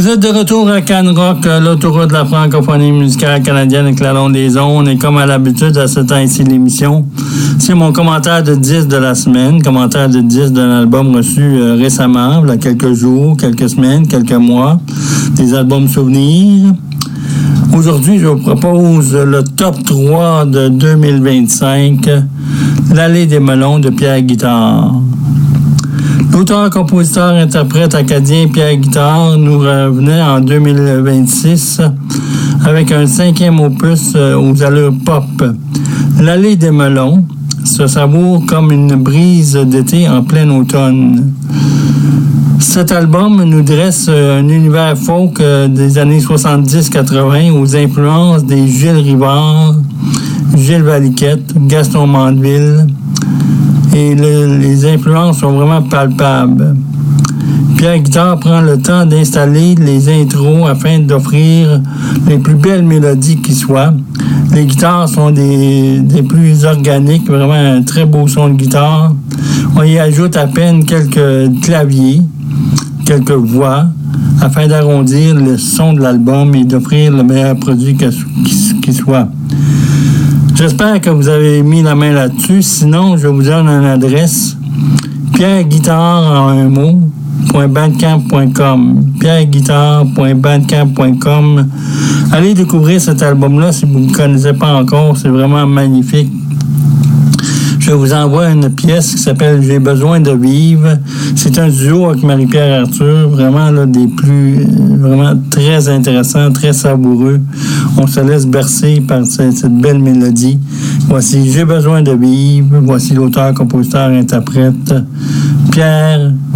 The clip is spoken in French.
Vous êtes de retour à Can Rock, l'autoroute de la francophonie musicale canadienne avec la longue des ondes. Et comme à l'habitude, à ce temps-ci de l'émission, c'est mon commentaire de 10 de la semaine. Commentaire de 10 d'un album reçu récemment, il y a quelques jours, quelques semaines, quelques mois. Des albums souvenirs. Aujourd'hui, je vous propose le top 3 de 2025, L'Allée des Melons de Pierre Guitard. L'auteur, compositeur, interprète acadien Pierre Guitard nous revenait en 2026 avec un 5e opus aux allures pop. L'Allée des Melons se savoure comme une brise d'été en plein automne. Cet album nous dresse un univers folk des années 70-80 aux influences des Gilles Rivard, Gilles Valiquette, Gaston Mandeville. Et les influences sont vraiment palpables. Pierre Guitard prend le temps d'installer les intros afin d'offrir les plus belles mélodies qui soient. Les guitares sont des plus organiques, vraiment un très beau son de guitare. On y ajoute à peine quelques claviers, quelques voix, afin d'arrondir le son de l'album et d'offrir le meilleur produit qui soit. J'espère que vous avez mis la main là-dessus. Sinon, je vous donne une adresse. pierreguitard en un mot, .bandcamp.com. pierreguitard.bandcamp.com. Allez découvrir cet album-là si vous ne le connaissez pas encore. C'est vraiment magnifique. Je vous envoie une pièce qui s'appelle « J'ai besoin de vivre ». C'est un duo avec Marie-Pierre Arthur, vraiment là, des plus, vraiment très intéressants, très savoureux. On se laisse bercer par cette belle mélodie. Voici « J'ai besoin de vivre ». Voici l'auteur, compositeur, interprète Pierre